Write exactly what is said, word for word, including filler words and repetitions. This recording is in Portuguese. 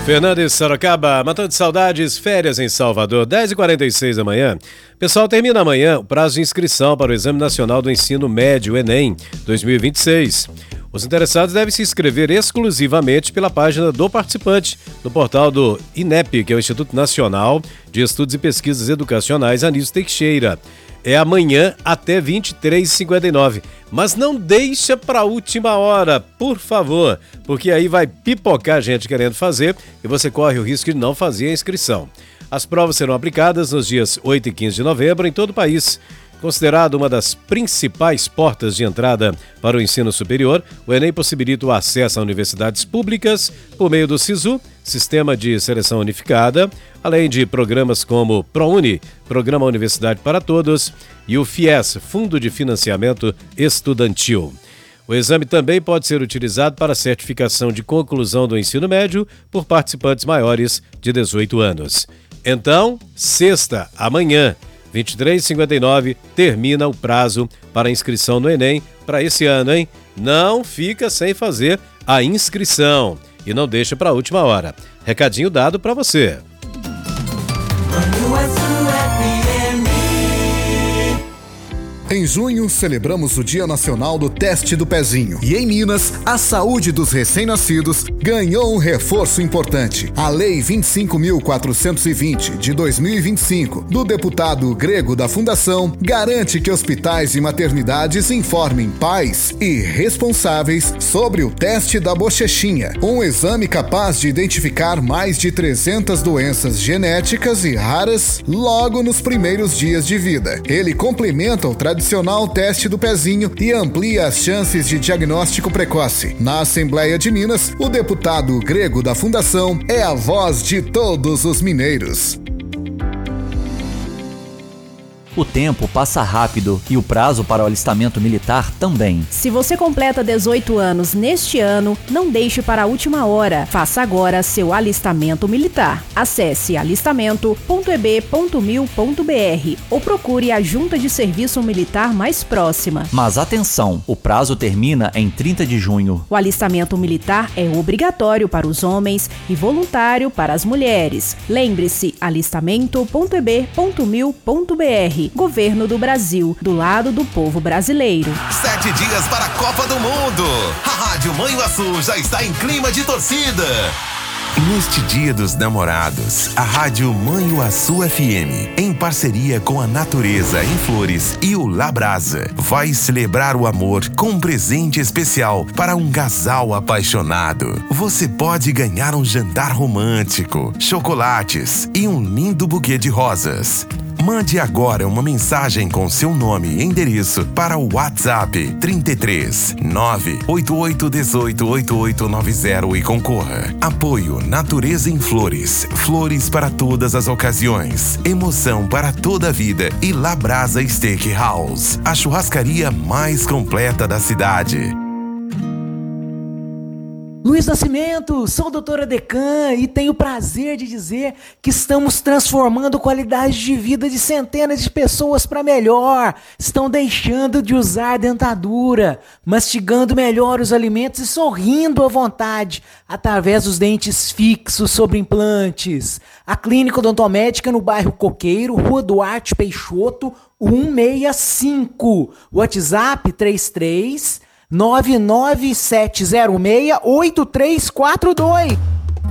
Fernandes, Sorocaba, matando de saudades, férias em Salvador, dez e quarenta e seis da manhã. Pessoal, termina amanhã o prazo de inscrição para o Exame Nacional do Ensino Médio, Enem, dois mil e vinte e seis. Os interessados devem se inscrever exclusivamente pela página do participante, no portal do INEP, que é o Instituto Nacional de Estudos e Pesquisas Educacionais Anísio Teixeira. É amanhã até vinte e três e cinquenta e nove. Mas não deixa para a última hora, por favor, porque aí vai pipocar gente querendo fazer e você corre o risco de não fazer a inscrição. As provas serão aplicadas nos dias oito e quinze de novembro em todo o país. Considerado uma das principais portas de entrada para o ensino superior, o Enem possibilita o acesso a universidades públicas por meio do SISU, Sistema de Seleção Unificada, além de programas como ProUni, Programa Universidade para Todos, e o FIES, Fundo de Financiamento Estudantil. O exame também pode ser utilizado para certificação de conclusão do ensino médio por participantes maiores de dezoito anos. Então, sexta, amanhã, vinte e três e cinquenta e nove, termina o prazo para inscrição no Enem para esse ano, hein? Não fica sem fazer a inscrição e não deixa para a última hora. Recadinho dado para você. Em junho, celebramos o Dia Nacional do Teste do Pezinho. E em Minas, a saúde dos recém-nascidos ganhou um reforço importante. A Lei vinte e cinco mil quatrocentos e vinte, de dois mil e vinte e cinco, do deputado Grego da Fundação, garante que hospitais e maternidades informem pais e responsáveis sobre o teste da bochechinha, um exame capaz de identificar mais de trezentas doenças genéticas e raras logo nos primeiros dias de vida. Ele complementa o tradicional Tradicional teste do pezinho e amplia as chances de diagnóstico precoce. Na Assembleia de Minas, o deputado Grego da Fundação é a voz de todos os mineiros. O tempo passa rápido e o prazo para o alistamento militar também. Se você completa dezoito anos neste ano, não deixe para a última hora. Faça agora seu alistamento militar. Acesse alistamento ponto e b ponto mil ponto b r ou procure a Junta de Serviço Militar mais próxima. Mas atenção, o prazo termina em trinta de junho. O alistamento militar é obrigatório para os homens e voluntário para as mulheres. Lembre-se, alistamento ponto e b ponto mil ponto b r. Governo do Brasil, do lado do povo brasileiro. Sete dias para a Copa do Mundo. A Rádio Manhuaçu já está em clima de torcida. Neste Dia dos Namorados, a Rádio Manhuaçu F M, em parceria com a Natureza em Flores e o Labrasa, vai celebrar o amor com um presente especial para um casal apaixonado. Você pode ganhar um jantar romântico, chocolates e um lindo buquê de rosas. Mande agora uma mensagem com seu nome e endereço para o WhatsApp trinta e três, nove oito oito um oito oito oito nove zero e concorra. Apoio Natureza em Flores. Flores para todas as ocasiões. Emoção para toda a vida. E Labrasa Steakhouse, a churrascaria mais completa da cidade. Luiz Nascimento, sou doutora Decan e tenho o prazer de dizer que estamos transformando a qualidade de vida de centenas de pessoas para melhor. Estão deixando de usar dentadura, mastigando melhor os alimentos e sorrindo à vontade através dos dentes fixos sobre implantes. A Clínica Odontomédica no bairro Coqueiro, Rua Duarte Peixoto, cento e sessenta e cinco. WhatsApp três três nove nove sete zero seis oito três quatro dois.